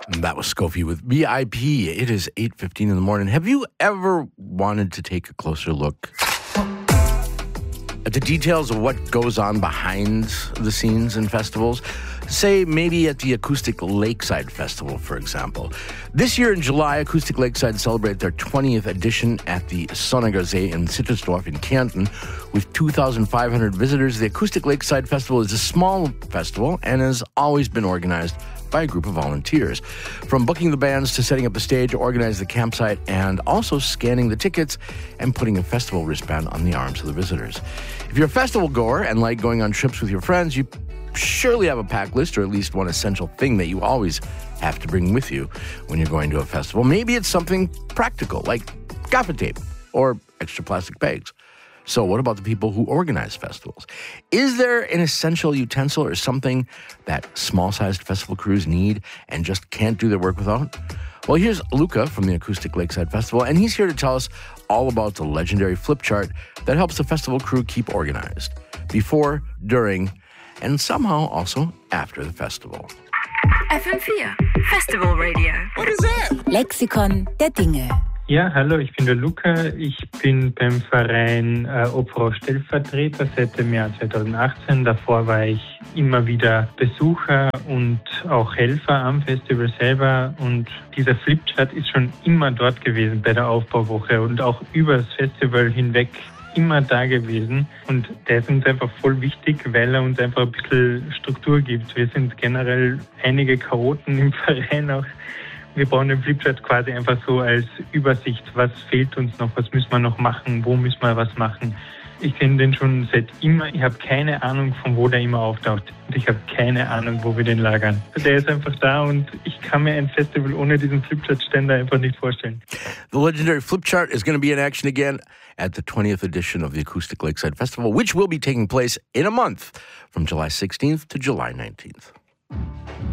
And that was Scofie with VIP. It is 8:15 in the morning. Have you ever wanted to take a closer look at the details of what goes on behind the scenes in festivals? Say maybe at the Acoustic Lakeside Festival, for example. This year in July, Acoustic Lakeside celebrated their 20th edition at the Sonnengasse in Citrusdorf in Kärnten with 2,500 visitors. The Acoustic Lakeside Festival is a small festival and has always been organized by a group of volunteers. From booking the bands to setting up the stage, organizing the campsite, and also scanning the tickets and putting a festival wristband on the arms of the visitors. If you're a festival goer and like going on trips with your friends, you surely have a pack list or at least one essential thing that you always have to bring with you when you're going to a festival. Maybe it's something practical like gaffer tape or extra plastic bags. So what about the people who organize festivals? Is there an essential utensil or something that small-sized festival crews need and just can't do their work without? Well, here's Luca from the Acoustic Lakeside Festival, and he's here to tell us all about the legendary flip chart that helps the festival crew keep organized before, during, and somehow also after the festival. FM4 Festival Radio. What is that? Lexikon der Dinge. Ja, hallo, ich bin der Luca. Ich bin beim Verein Opferau Stellvertreter seit dem Jahr 2018. Davor war ich immer wieder Besucher und auch Helfer am Festival selber. Und dieser Flipchart ist schon immer dort gewesen bei der Aufbauwoche und auch über das Festival hinweg immer da gewesen. Und der ist uns einfach voll wichtig, weil er uns einfach ein bisschen Struktur gibt. Wir sind generell einige Chaoten im Verein auch. Wir brauchen den Flipchart quasi einfach so als Übersicht. Was fehlt uns noch? Was müssen wir noch machen? Wo müssen wir was machen? Ich kenne den schon seit immer. Ich habe keine Ahnung, von wo der immer auftaucht. Und ich habe keine Ahnung, wo wir den lagern. Der ist einfach da und ich kann mir ein Festival ohne diesen Flipchart-Ständer einfach nicht vorstellen. The legendary Flipchart is going to be in action again at the 20th edition of the Acoustic Lakeside Festival, which will be taking place in a month from July 16th to July 19th.